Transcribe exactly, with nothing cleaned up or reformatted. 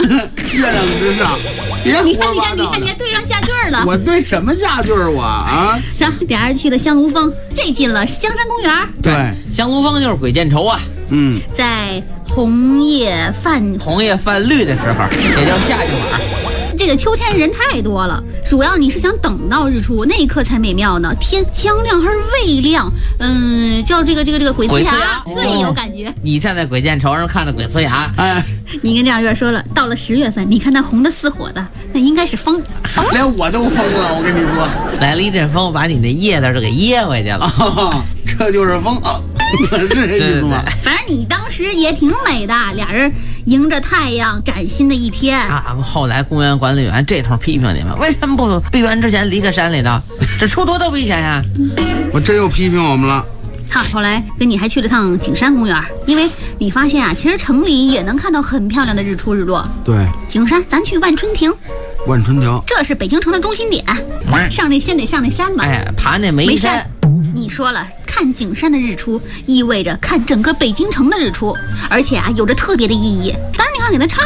月亮之上，别胡你看，你看， 说八道你看，你还对上下句儿了。 我对什么下句儿我啊？ 行，俩人去了香炉峰，这进了香山公园。 对， 香炉峰就是鬼见愁啊。 嗯， 在红叶泛红叶泛绿的时候，也叫夏季晚。 这个秋天人太多了，主要你是想等到日出那一刻才美妙呢。天将亮还是未亮？嗯，叫这个这个这个鬼呲牙最有感觉。 你站在鬼见愁上看着鬼呲牙， 哎， 你跟这样月说了，到了十月份，你看那红的似火的，那应该是风。 连我都疯了，我跟你说， 来了一阵风，把你那叶子都给噎回去了。 啊，这就是风啊，是这意思吗？ 反正你当时也挺美的，俩人迎着太阳崭新的一天啊！后来公园管理员这头批评你们，为什么不闭园之前离开山里头？这出多大危险呀！ 我这又批评我们了。 好，后来跟你还去了趟景山公园，因为你发现啊，其实城里也能看到很漂亮的日出日落。 对， 景山，咱去万春亭。 万春亭， 这是北京城的中心点，上那先得上那山吧。 哎，爬那煤山。 你说了，看景山的日出意味着看整个北京城的日出，而且啊，有着特别的意义。当然，你还给它唱